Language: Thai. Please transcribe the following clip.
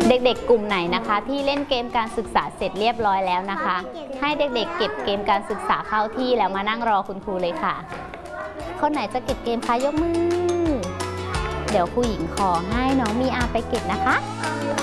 เด็กๆกลุ่มไหนนะคะที่เล่นเกมการศึกษาเสร็จเรียบร้อยแล้วนะคะให้เด็กๆเก็บเกมการศึกษาเข้าที่แล้วมานั่งรอคุณครูเลยค่ะคนไหนจะเก็บเกมคะยกมือเดี๋ยวครูหญิงขอให้น้องมีอาไปเก็บนะคะ